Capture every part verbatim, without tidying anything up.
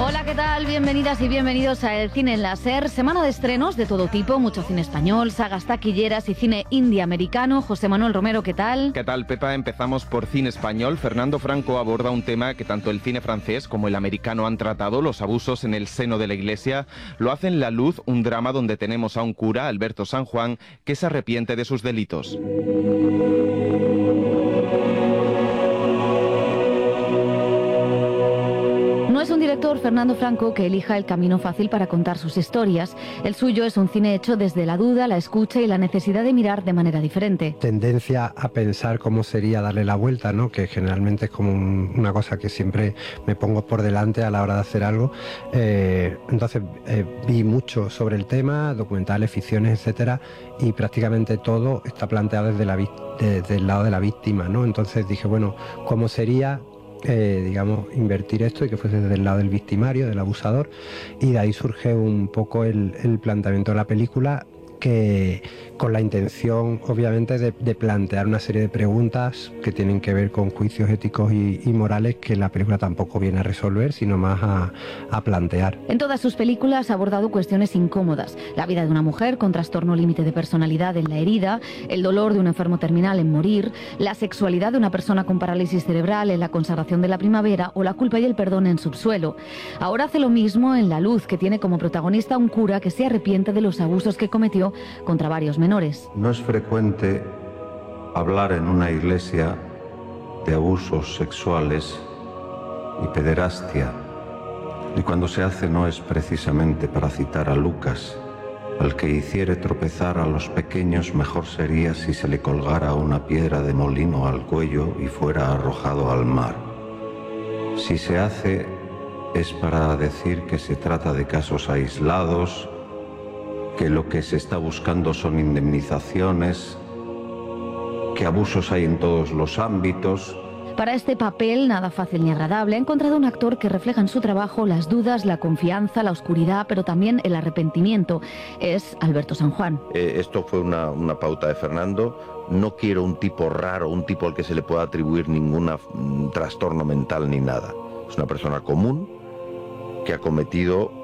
Hola, ¿qué tal? Bienvenidas y bienvenidos a El Cine en la SER. Semana de estrenos de todo tipo, mucho cine español, sagas taquilleras y cine indie americano. José Manuel Romero, ¿qué tal? ¿Qué tal, Pepa? Empezamos por cine español. Fernando Franco aborda un tema que tanto el cine francés como el americano han tratado, los abusos en el seno de la Iglesia. Lo hace en La Luz, un drama donde tenemos a un cura, Alberto San Juan, que se arrepiente de sus delitos. No es un director, Fernando Franco, que elija el camino fácil para contar sus historias. El suyo es un cine hecho desde la duda, la escucha y la necesidad de mirar de manera diferente. Tendencia a pensar cómo sería darle la vuelta, ¿no? Que generalmente es como un, una cosa que siempre me pongo por delante a la hora de hacer algo. Eh, entonces eh, vi mucho sobre el tema, documentales, ficciones, etcétera, y prácticamente todo está planteado desde, la, desde el lado de la víctima, ¿no? Entonces dije, bueno, ¿cómo sería Eh, digamos, invertir esto y que fuese desde el lado del victimario, del abusador? Y de ahí surge un poco el, el planteamiento de la película, que con la intención obviamente de, de plantear una serie de preguntas que tienen que ver con juicios éticos y, y morales que la película tampoco viene a resolver, sino más a, a plantear. En todas sus películas ha abordado cuestiones incómodas: la vida de una mujer con trastorno límite de personalidad en La herida, el dolor de un enfermo terminal en Morir, la sexualidad de una persona con parálisis cerebral en La consagración de la primavera o la culpa y el perdón en Subsuelo. Ahora hace lo mismo en La Luz, que tiene como protagonista un cura que se arrepiente de los abusos que cometió contra varios menores. No es frecuente hablar en una iglesia de abusos sexuales y pederastia, y cuando se hace no es precisamente para citar a Lucas: al que hiciere tropezar a los pequeños, mejor sería si se le colgara una piedra de molino al cuello y fuera arrojado al mar. Si se hace es para decir que se trata de casos aislados, que lo que se está buscando son indemnizaciones, que abusos hay en todos los ámbitos. Para este papel, nada fácil ni agradable, ha encontrado un actor que refleja en su trabajo las dudas, la confianza, la oscuridad, pero también el arrepentimiento. Es Alberto San Juan. Eh, esto fue una, una pauta de Fernando. No quiero un tipo raro, un tipo al que se le pueda atribuir ningún mm, trastorno mental ni nada. Es una persona común que ha cometido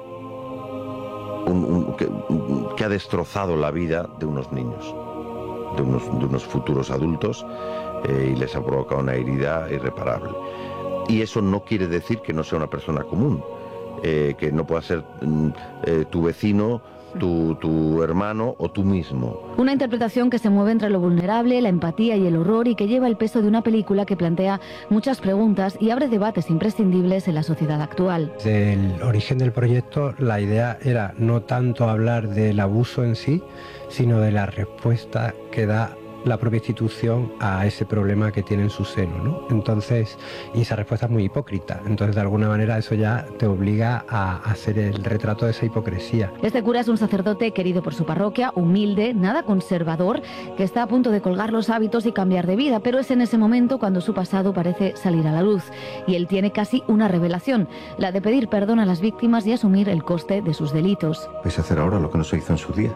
Un, un, que, un, que ha destrozado la vida de unos niños, de unos, de unos futuros adultos, eh, y les ha provocado una herida irreparable. Y eso no quiere decir que no sea una persona común, eh, que no pueda ser mm, eh, tu vecino, tu, tu hermano o tú mismo. Una interpretación que se mueve entre lo vulnerable, la empatía y el horror, y que lleva el peso de una película que plantea muchas preguntas y abre debates imprescindibles en la sociedad actual. Desde el origen del proyecto, la idea era no tanto hablar del abuso en sí, sino de la respuesta que da la propia institución a ese problema que tiene en su seno, ¿no? Entonces, y esa respuesta es muy hipócrita. Entonces, de alguna manera, eso ya te obliga a hacer el retrato de esa hipocresía. Este cura es un sacerdote querido por su parroquia, humilde, nada conservador, que está a punto de colgar los hábitos y cambiar de vida, pero es en ese momento cuando su pasado parece salir a la luz, y él tiene casi una revelación, la de pedir perdón a las víctimas y asumir el coste de sus delitos. ¿Vais a hacer ahora lo que no se hizo en su día?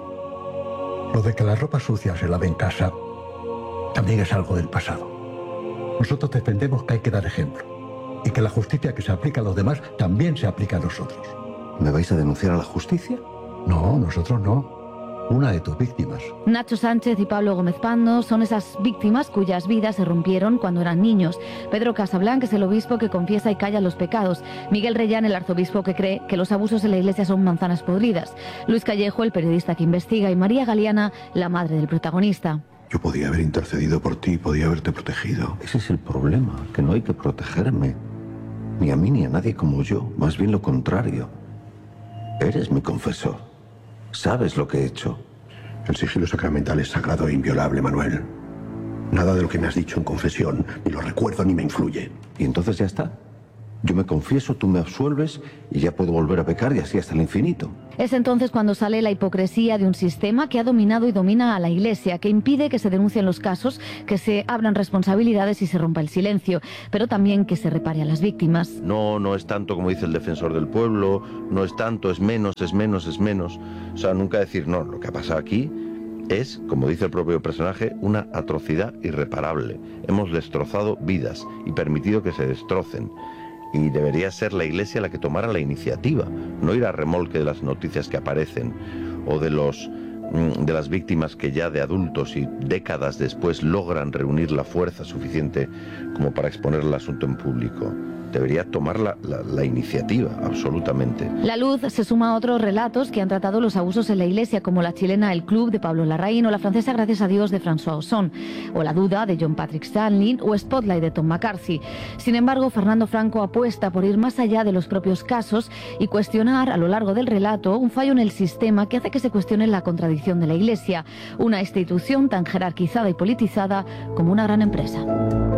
Lo de que la ropa sucia se lave en casa también es algo del pasado. Nosotros defendemos que hay que dar ejemplo y que la justicia que se aplica a los demás también se aplica a nosotros. ¿Me vais a denunciar a la justicia? No, nosotros no. Una de tus víctimas. Nacho Sánchez y Pablo Gómez Pando son esas víctimas cuyas vidas se rompieron cuando eran niños. Pedro Casablanc es el obispo que confiesa y calla los pecados. Miguel Reyán, el arzobispo que cree que los abusos en la iglesia son manzanas podridas. Luis Callejo, el periodista que investiga, y María Galeana, la madre del protagonista. Yo podía haber intercedido por ti, podía haberte protegido. Ese es el problema, que no hay que protegerme. Ni a mí ni a nadie como yo, más bien lo contrario. Eres mi confesor. Sabes lo que he hecho. El sigilo sacramental es sagrado e inviolable, Manuel. Nada de lo que me has dicho en confesión, ni lo recuerdo ni me influye. Y entonces ya está. Yo me confieso, tú me absuelves y ya puedo volver a pecar, y así hasta el infinito. Es entonces cuando sale la hipocresía de un sistema que ha dominado y domina a la Iglesia, que impide que se denuncien los casos, que se abran responsabilidades y se rompa el silencio, pero también que se repare a las víctimas. No, no es tanto como dice el defensor del pueblo, no es tanto, es menos, es menos, es menos. O sea, nunca decir, no, lo que ha pasado aquí es, como dice el propio personaje, una atrocidad irreparable. Hemos destrozado vidas y permitido que se destrocen. Y debería ser la Iglesia la que tomara la iniciativa, no ir a remolque de las noticias que aparecen o de los de las víctimas que ya de adultos y décadas después logran reunir la fuerza suficiente como para exponer el asunto en público. Debería tomar la, la, la iniciativa, absolutamente. La Luz se suma a otros relatos que han tratado los abusos en la Iglesia, como la chilena El Club de Pablo Larraín o la francesa Gracias a Dios de François Ozon, o La Duda de John Patrick Stanley o Spotlight de Tom McCarthy. Sin embargo, Fernando Franco apuesta por ir más allá de los propios casos y cuestionar a lo largo del relato un fallo en el sistema que hace que se cuestione la contradicción de la Iglesia, una institución tan jerarquizada y politizada como una gran empresa.